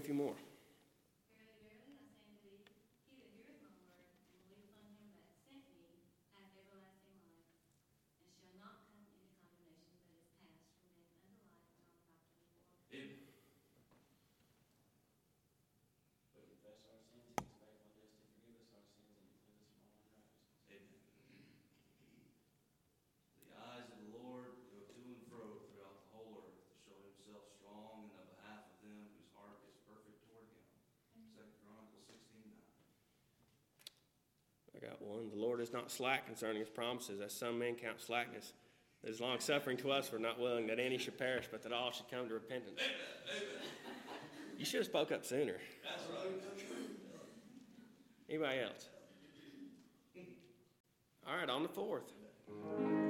a few more. Verily, verily, I say unto thee, he that heareth my word and believeth on him that sent me hath everlasting life, and shall not come into condemnation, but is passed from death unto life. John 5:24. Amen. We confess our sins, He is faithful and just to forgive us our sins and to cleanse us from all unrighteousness. Amen. The eyes of the Lord go to and fro throughout the whole earth to show himself strong in the behalf of them whose heart is perfect toward him. 2 Chronicles 16:9. I got one. The Lord is not slack concerning his promises, as some men count slackness. It is long suffering to us, for not willing that any should perish, but that all should come to repentance. You should have spoke up sooner. That's right. Anybody else? All right, on the fourth.